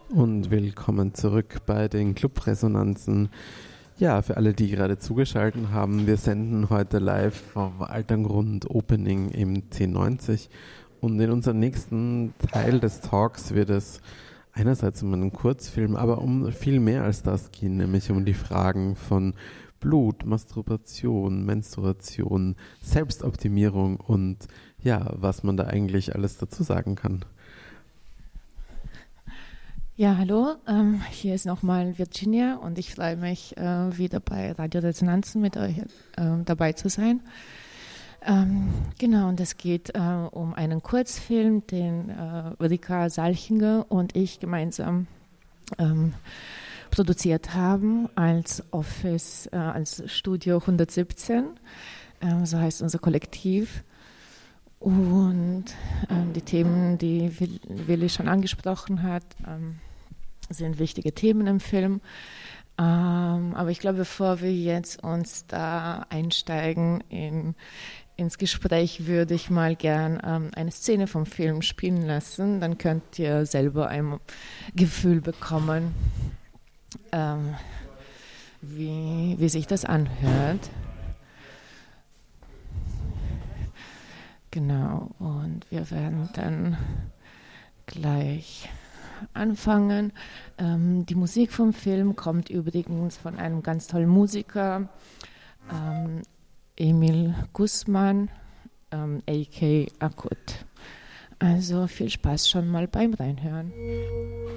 Und willkommen zurück bei den Clubresonanzen. Ja, für alle, die gerade zugeschaltet haben, wir senden heute live vom Alterngrund Opening im 1090 und in unserem nächsten Teil des Talks wird es einerseits um einen Kurzfilm, aber um viel mehr als das gehen, nämlich um die Fragen von Blut, Masturbation, Menstruation, Selbstoptimierung und ja, was man da eigentlich alles dazu sagen kann. Ja, hallo, hier ist nochmal Virginia und ich freue mich, wieder bei Radio Resonanzen mit euch dabei zu sein. Genau, und es geht um einen Kurzfilm, den Rika Salchinger und ich gemeinsam produziert haben als Office, als Studio 117, so heißt unser Kollektiv. Und die Themen, die Willi schon angesprochen hat, sind wichtige Themen im Film. Aber ich glaube, bevor wir jetzt uns da einsteigen ins Gespräch, würde ich mal gern eine Szene vom Film spielen lassen. Dann könnt ihr selber ein Gefühl bekommen, wie sich das anhört. Genau, und wir werden dann gleich anfangen. Die Musik vom Film kommt übrigens von einem ganz tollen Musiker, Emil Guzman, a.k. Akut. Also viel Spaß schon mal beim Reinhören.